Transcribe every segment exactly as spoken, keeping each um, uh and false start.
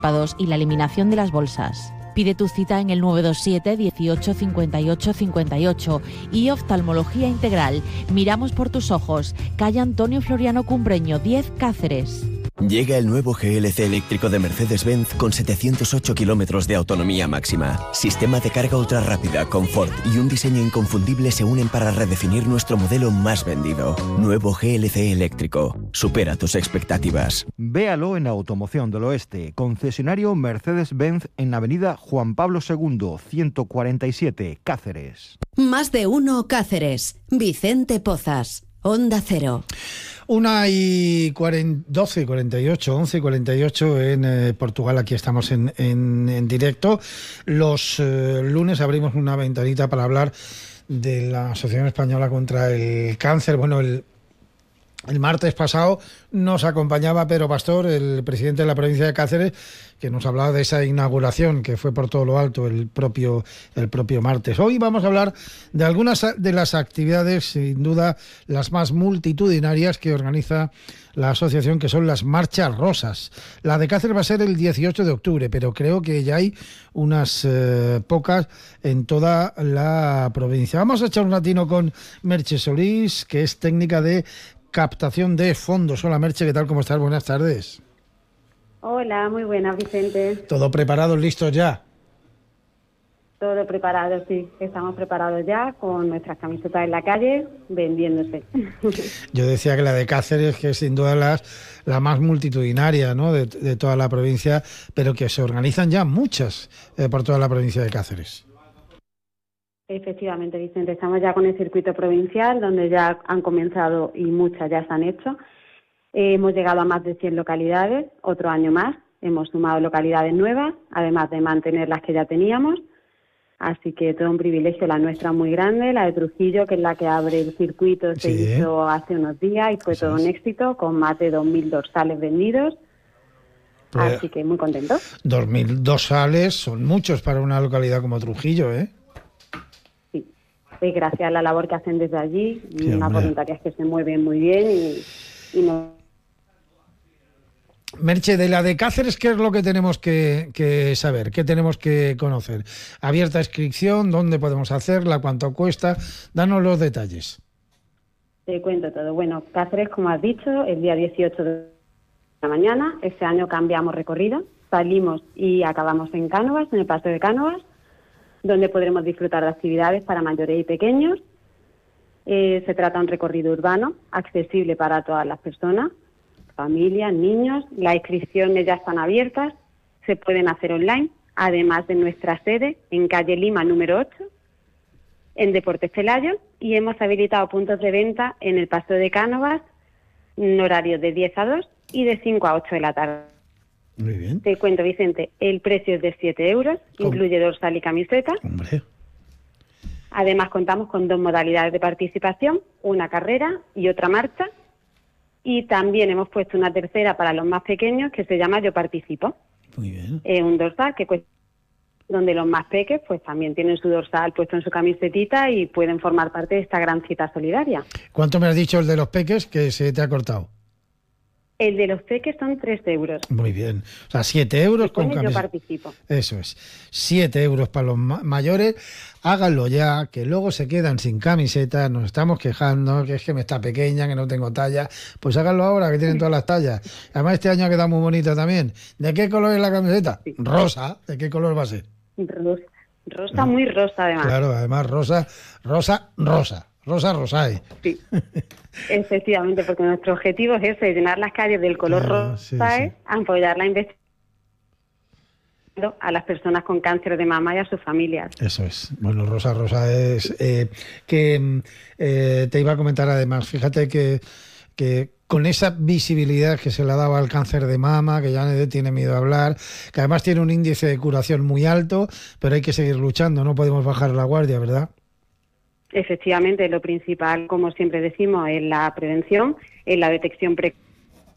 y la eliminación de las bolsas. Pide tu cita en el nueve dos siete, dieciocho, cincuenta y ocho, cincuenta y ocho y Oftalmología Integral. Miramos por tus ojos. Calle Antonio Floriano Cumbreño, diez, Cáceres. Llega el nuevo G L C eléctrico de Mercedes-Benz con setecientos ocho kilómetros de autonomía máxima. Sistema de carga ultra rápida, confort y un diseño inconfundible se unen para redefinir nuestro modelo más vendido. Nuevo G L C eléctrico. Supera tus expectativas. Véalo en Automoción del Oeste, concesionario Mercedes-Benz en Avenida Juan Pablo segundo, ciento cuarenta y siete, Cáceres. Más de uno Cáceres. Vicente Pozas. Onda Cero. Una y doce y cuarenta y ocho, once y cuarenta y ocho en eh, Portugal. Aquí estamos en, en, en directo. Los eh, lunes abrimos una ventanita para hablar de la Asociación Española contra el Cáncer. Bueno, el, el martes pasado nos acompañaba Pedro Pastor, el presidente de la provincia de Cáceres, que nos hablaba de esa inauguración que fue por todo lo alto el propio, el propio martes. Hoy vamos a hablar de algunas de las actividades, sin duda las más multitudinarias que organiza la asociación, que son las marchas rosas. La de Cáceres va a ser el dieciocho de octubre, pero creo que ya hay unas eh, pocas en toda la provincia. Vamos a echar un ratino con Merche Solís, que es técnica de captación de fondos. Hola Merche, ¿qué tal? ¿Cómo estás? Buenas tardes. Hola, muy buenas, Vicente. ¿Todo preparado, listo ya? Todo preparado, sí. Estamos preparados ya con nuestras camisetas en la calle, vendiéndose. Yo decía que la de Cáceres, que es sin duda las, la más multitudinaria, ¿no?, de, de toda la provincia, pero que se organizan ya muchas eh, por toda la provincia de Cáceres. Efectivamente, Vicente. Estamos ya con el circuito provincial, donde ya han comenzado y muchas ya se han hecho. Eh, hemos llegado a más de cien localidades, otro año más. Hemos sumado localidades nuevas, además de mantener las que ya teníamos. Así que todo un privilegio, la nuestra muy grande, la de Trujillo, que es la que abre el circuito, se Sí. hizo hace unos días y fue Eso todo es. un éxito, con más de dos mil dorsales vendidos. Pues, Así que muy contentos. dos mil dorsales son muchos para una localidad como Trujillo, ¿eh? Sí. Y gracias a la labor que hacen desde allí, Sí, unas hombre. voluntarias que se mueven muy bien y, y nos... Merche, de la de Cáceres, ¿qué es lo que tenemos que, que saber? ¿Qué tenemos que conocer? ¿Abierta inscripción? ¿Dónde podemos hacerla? ¿Cuánto cuesta? Danos los detalles. Te cuento todo. Bueno, Cáceres, como has dicho, el día dieciocho de la mañana. Este año cambiamos recorrido. Salimos y acabamos en Cánovas, en el Paseo de Cánovas, donde podremos disfrutar de actividades para mayores y pequeños. Eh, se trata de un recorrido urbano, accesible para todas las personas, familias, niños. Las inscripciones ya están abiertas, se pueden hacer online, además de nuestra sede en calle Lima número ocho, en Deportes Pelayo, y hemos habilitado puntos de venta en el Paseo de Cánovas, en horarios de diez a dos y de cinco a ocho de la tarde. Muy bien. Te cuento, Vicente, el precio es de siete euros, ¿Cómo? incluye dorsal y camiseta. Hombre, Además, contamos con dos modalidades de participación, una carrera y otra marcha. Y también hemos puesto una tercera para los más pequeños que se llama Yo Participo. muy bien. Eh, un dorsal que cuesta, donde los más peques pues también tienen su dorsal puesto en su camisetita y pueden formar parte de esta gran cita solidaria. ¿Cuánto me has dicho el de los peques que se te ha cortado? El de los peques son tres euros. Muy bien. O sea, siete euros Y con pone Yo camiseta. Participo. Eso es. siete euros para los ma- mayores. Háganlo ya, que luego se quedan sin camiseta. Nos estamos quejando, que es que me está pequeña, que no tengo talla. Pues háganlo ahora, que tienen todas las tallas. Además, este año ha quedado muy bonito también. ¿De qué color es la camiseta? Sí. Rosa. ¿De qué color va a ser? Rosa, rosa muy rosa además. Claro, además rosa, rosa, rosa. Rosa rosae. Sí, efectivamente, porque nuestro objetivo es ese, llenar las calles del color Claro, rosa, sí, sí. es apoyar la investigación a las personas con cáncer de mama y a sus familias. Eso es. Bueno, Rosa Rosa es... Eh, que mm, eh, te iba a comentar además, fíjate que, que con esa visibilidad que se le ha dado al cáncer de mama, que ya nadie tiene miedo a hablar, que además tiene un índice de curación muy alto, pero hay que seguir luchando, no podemos bajar la guardia, ¿verdad? Efectivamente, lo principal, como siempre decimos, es la prevención, es la detección precoz.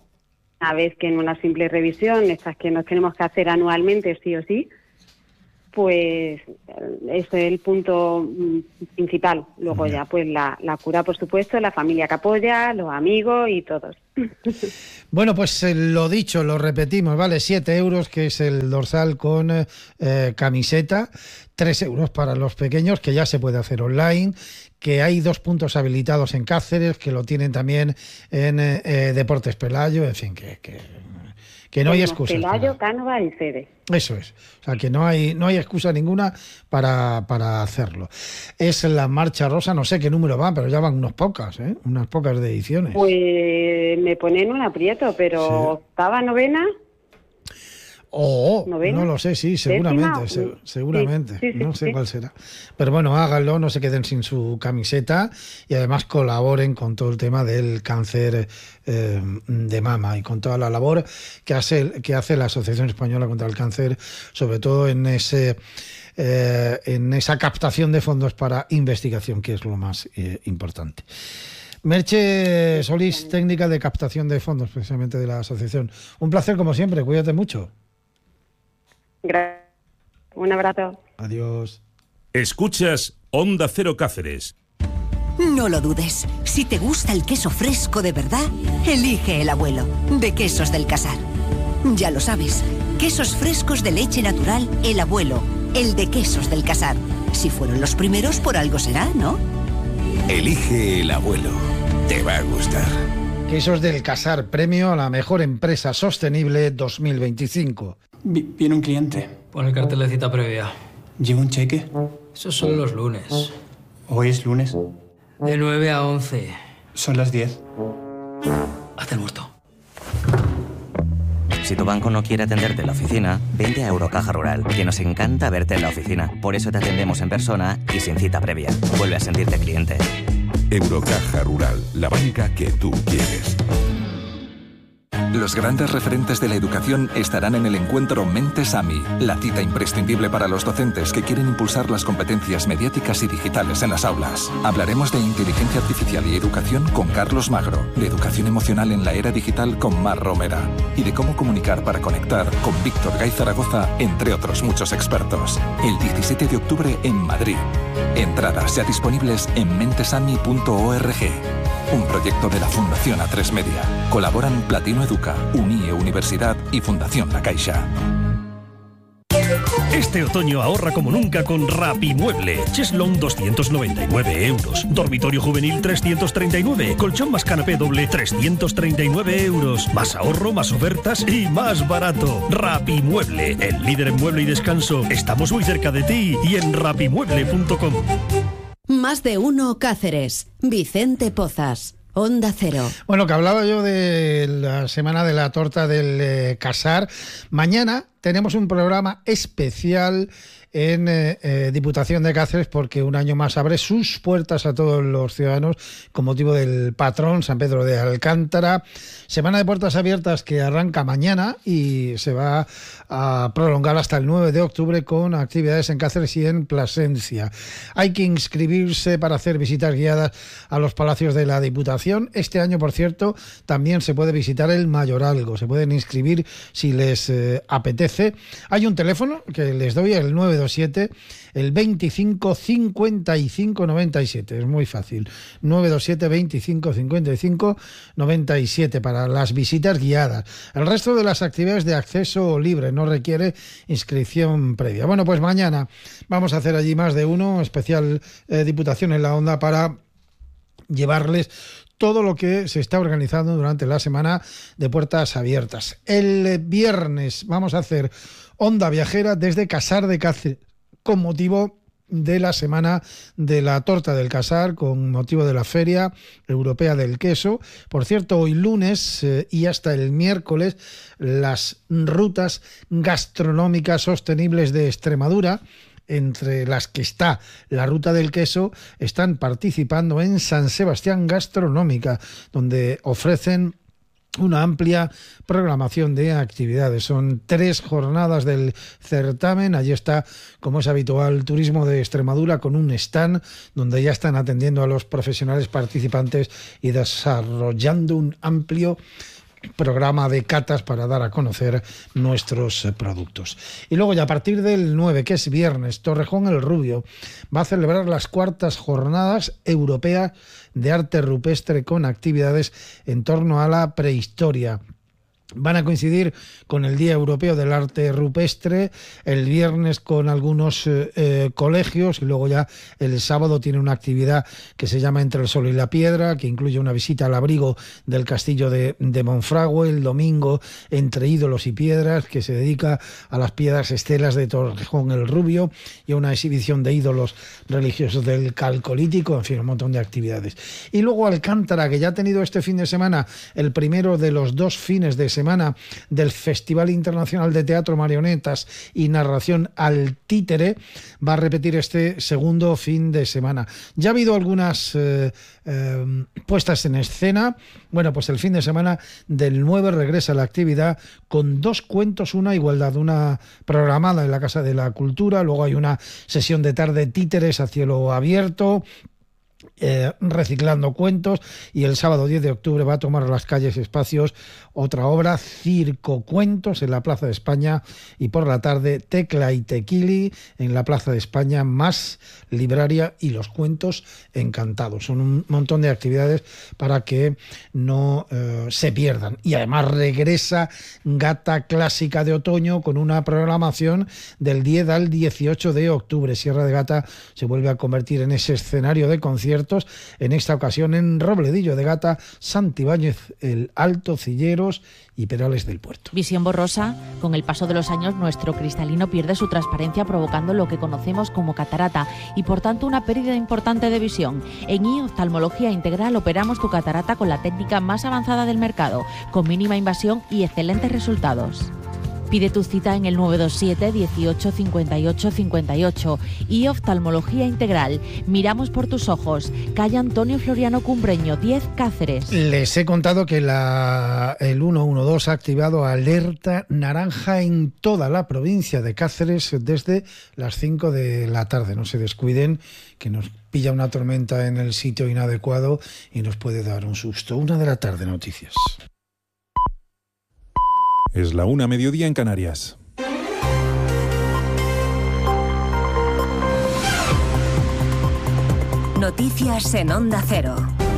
Una vez que en una simple revisión, estas que nos tenemos que hacer anualmente sí o sí, pues ese es el punto principal. Luego ya pues la, la cura, por supuesto, la familia que apoya, los amigos y todos. Bueno, pues eh, lo dicho, lo repetimos, vale, siete euros, que es el dorsal con eh, camiseta, tres euros para los pequeños, que ya se puede hacer online, que hay dos puntos habilitados en Cáceres, que lo tienen también en eh, Deportes Pelayo, en fin, que... que... que no hay excusas. Pelayo, Cánovas y Cede. Eso es. O sea, que no hay no hay excusa ninguna para, para hacerlo. Es la Marcha Rosa, no sé qué número van, pero ya van unas pocas, ¿eh? Unas pocas de ediciones. Pues me ponen un aprieto, pero Sí. octava, novena... Oh, ¿Novena? no lo sé, sí, seguramente, ¿Décima? se- seguramente, Sí, sí, sí, no sé sí. cuál será. Pero bueno, háganlo, no se queden sin su camiseta y además colaboren con todo el tema del cáncer eh, de mama y con toda la labor que hace, que hace la Asociación Española contra el Cáncer, sobre todo en ese... Eh, en esa captación de fondos para investigación, que es lo más eh, importante. Merche Solís, técnica de captación de fondos precisamente de la asociación. Un placer como siempre, cuídate mucho. Gracias. Un abrazo. Adiós. Escuchas Onda Cero Cáceres. No lo dudes. Si te gusta el queso fresco de verdad, elige el abuelo, de Quesos del Casar. Ya lo sabes, quesos frescos de leche natural, el abuelo, el de Quesos del Casar. Si fueron los primeros, por algo será, ¿no? Elige el abuelo. Te va a gustar. Quesos del Casar, premio a la mejor empresa sostenible dos mil veinticinco. Vi- Viene un cliente. Pon el cartel de cita previa. ¿Lleva un cheque? Esos son los lunes. ¿Hoy es lunes? De nueve a once. Son las diez. Haz el muerto. Si tu banco no quiere atenderte en la oficina, vente a Eurocaja Rural, que nos encanta verte en la oficina. Por eso te atendemos en persona y sin cita previa. Vuelve a sentirte cliente. Eurocaja Rural, la banca que tú quieres. Los grandes referentes de la educación estarán en el encuentro Mentes AMI, la cita imprescindible para los docentes que quieren impulsar las competencias mediáticas y digitales en las aulas. Hablaremos de inteligencia artificial y educación con Carlos Magro, de educación emocional en la era digital con Mar Romera y de cómo comunicar para conectar con Víctor Gay Zaragoza, entre otros muchos expertos. El diecisiete de octubre en Madrid. Entradas ya disponibles en mentesami punto org. Un proyecto de la Fundación A tres Media. Colaboran Platino Educa, Unie Universidad y Fundación La Caixa. Este otoño ahorra como nunca con Rapimueble. Cheslón doscientos noventa y nueve euros. Dormitorio juvenil trescientos treinta y nueve. Colchón más canapé doble trescientos treinta y nueve euros. Más ahorro, más ofertas y más barato. Rapimueble, el líder en mueble y descanso. Estamos muy cerca de ti y en rapimueble punto com. Más de uno Cáceres. Vicente Pozas. Onda Cero. Bueno, que hablaba yo de la semana de la torta del eh, Casar. Mañana tenemos un programa especial en eh, eh, Diputación de Cáceres, porque un año más abre sus puertas a todos los ciudadanos con motivo del patrón San Pedro de Alcántara. Semana de puertas abiertas que arranca mañana y se va a prolongar hasta el nueve de octubre con actividades en Cáceres y en Plasencia. Hay que inscribirse para hacer visitas guiadas a los palacios de la Diputación. Este año, por cierto, también se puede visitar el Mayoralgo. Se pueden inscribir si les eh, apetece. Hay un teléfono que les doy, el nueve dos siete, el veinticinco cincuenta y cinco noventa y siete. Es muy fácil. nueve dos siete, veinticinco cincuenta y cinco noventa y siete para las visitas guiadas. El resto de las actividades de acceso libre, no requiere inscripción previa. Bueno, pues mañana vamos a hacer allí más de uno, especial eh, Diputación en la Onda, para llevarles todo lo que se está organizando durante la semana de puertas abiertas. El viernes vamos a hacer Onda Viajera desde Casar de Cáceres, con motivo de la semana de la torta del Casar, con motivo de la Feria Europea del Queso. Por cierto, hoy lunes eh, y hasta el miércoles, las rutas gastronómicas sostenibles de Extremadura, entre las que está la Ruta del Queso, están participando en San Sebastián Gastronómica, donde ofrecen una amplia programación de actividades. Son tres jornadas del certamen. Allí está, como es habitual, Turismo de Extremadura, con un stand donde ya están atendiendo a los profesionales participantes y desarrollando un amplio programa de catas para dar a conocer nuestros eh, productos. Y luego ya a partir del nueve, que es viernes, Torrejón el Rubio va a celebrar las cuartas jornadas europeas de arte rupestre con actividades en torno a la prehistoria. Van a coincidir con el Día Europeo del Arte Rupestre, el viernes con algunos eh, eh, colegios, y luego ya el sábado tiene una actividad que se llama Entre el Sol y la Piedra, que incluye una visita al abrigo del castillo de, de Monfragüe, el domingo Entre Ídolos y Piedras, que se dedica a las piedras estelas de Torrejón el Rubio, y a una exhibición de ídolos religiosos del Calcolítico, en fin, un montón de actividades. Y luego Alcántara, que ya ha tenido este fin de semana el primero de los dos fines de semana del Festival Internacional de Teatro, Marionetas y Narración al Títere, va a repetir este segundo fin de semana. Ya ha habido algunas eh, eh, puestas en escena. Bueno, pues el fin de semana del nueve regresa la actividad con dos cuentos, una igualdad, una programada en la Casa de la Cultura, luego hay una sesión de tarde títeres a cielo abierto, Eh, reciclando cuentos, y el sábado diez de octubre va a tomar las calles y espacios otra obra, Circo Cuentos, en la Plaza de España, y por la tarde Tecla y Tequili en la Plaza de España, más Libraria y los Cuentos Encantados. Son un montón de actividades para que no eh, se pierdan. Y además regresa Gata Clásica de Otoño con una programación del diez al dieciocho de octubre. Sierra de Gata se vuelve a convertir en ese escenario de conciertos, en esta ocasión en Robledillo de Gata, Santibáñez, el Alto, Cilleros y Perales del Puerto. Visión borrosa. Con el paso de los años, nuestro cristalino pierde su transparencia, provocando lo que conocemos como catarata y, por tanto, una pérdida importante de visión. En I Oftalmología Integral operamos tu catarata con la técnica más avanzada del mercado, con mínima invasión y excelentes resultados. Pide tu cita en el nueve dos siete, dieciocho, cincuenta y ocho, cincuenta y ocho. Y Oftalmología Integral. Miramos por tus ojos. Calle Antonio Floriano Cumbreño, diez, Cáceres. Les he contado que la, el ciento doce ha activado alerta naranja en toda la provincia de Cáceres desde las cinco de la tarde. No se descuiden, que nos pilla una tormenta en el sitio inadecuado y nos puede dar un susto. Una de la tarde, noticias. Es la una, mediodía en Canarias. Noticias en Onda Cero.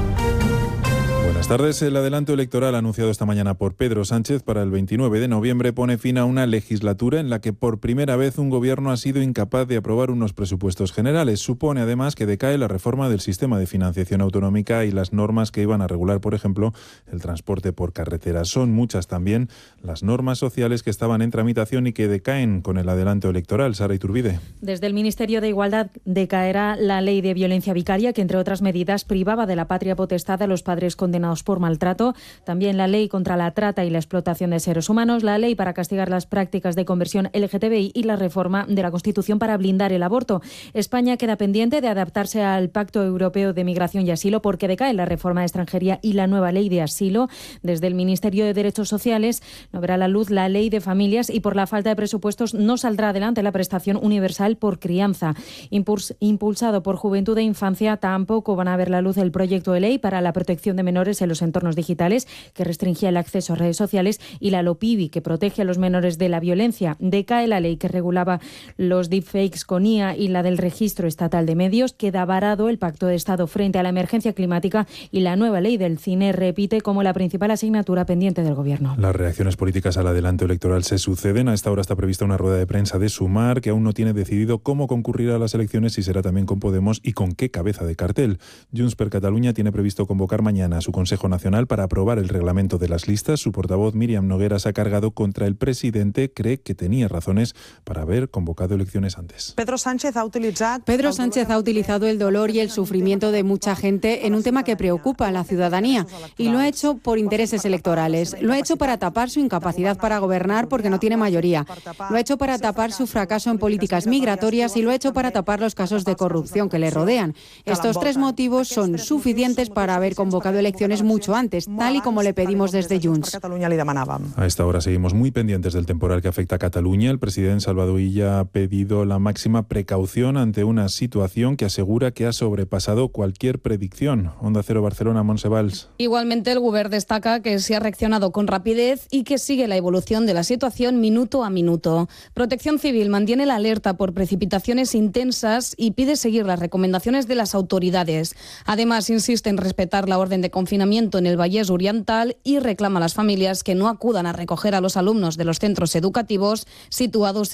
Buenas tardes. El adelanto electoral anunciado esta mañana por Pedro Sánchez para el veintinueve de noviembre pone fin a una legislatura en la que por primera vez un gobierno ha sido incapaz de aprobar unos presupuestos generales. Supone además que decae la reforma del sistema de financiación autonómica y las normas que iban a regular, por ejemplo, el transporte por carretera. Son muchas también las normas sociales que estaban en tramitación y que decaen con el adelanto electoral. Sara Iturbide. Desde el Ministerio de Igualdad decaerá la ley de violencia vicaria, que entre otras medidas privaba de la patria potestad a los padres condenados por maltrato. También la ley contra la trata y la explotación de seres humanos, la ley para castigar las prácticas de conversión L G T B I y la reforma de la Constitución para blindar el aborto. España queda pendiente de adaptarse al Pacto Europeo de Migración y Asilo porque decae la reforma de extranjería y la nueva ley de asilo. Desde el Ministerio de Derechos Sociales no verá la luz la ley de familias y por la falta de presupuestos no saldrá adelante la prestación universal por crianza. Impuls- impulsado por Juventud e Infancia, tampoco van a ver la luz el proyecto de ley para la protección de menores en los entornos digitales, que restringía el acceso a redes sociales, y la LOPIBI, que protege a los menores de la violencia. Decae la ley que regulaba los deepfakes con I A y la del registro estatal de medios. Queda varado el pacto de Estado frente a la emergencia climática y la nueva ley del cine repite como la principal asignatura pendiente del Gobierno. Las reacciones políticas al adelanto electoral se suceden. A esta hora está prevista una rueda de prensa de Sumar, que aún no tiene decidido cómo concurrirá a las elecciones, si será también con Podemos y con qué cabeza de cartel. Junts per Catalunya tiene previsto convocar mañana a su Consejo Nacional para aprobar el reglamento de las listas. Su portavoz Míriam Noguera se ha cargado contra el presidente. Cree que tenía razones para haber convocado elecciones antes. Pedro Sánchez ha utilizado Pedro Sánchez ha utilizado el dolor y el sufrimiento de mucha gente en un tema que preocupa a la ciudadanía, y lo ha hecho por intereses electorales. Lo ha hecho para tapar su incapacidad para gobernar porque no tiene mayoría. Lo ha hecho para tapar su fracaso en políticas migratorias y lo ha hecho para tapar los casos de corrupción que le rodean. Estos tres motivos son suficientes para haber convocado elecciones mucho antes, tal y como le pedimos desde Junts. A esta hora seguimos muy pendientes del temporal que afecta a Cataluña. El presidente Salvador Illa ha pedido la máxima precaución ante una situación que asegura que ha sobrepasado cualquier predicción. Onda Cero Barcelona, Montse Valls. Igualmente, el Govern destaca que se ha reaccionado con rapidez y que sigue la evolución de la situación minuto a minuto. Protección Civil mantiene la alerta por precipitaciones intensas y pide seguir las recomendaciones de las autoridades. Además, insiste en respetar la orden de confinamiento en el Vallès Oriental y reclama a las familias que no acudan a recoger a los alumnos de los centros educativos situados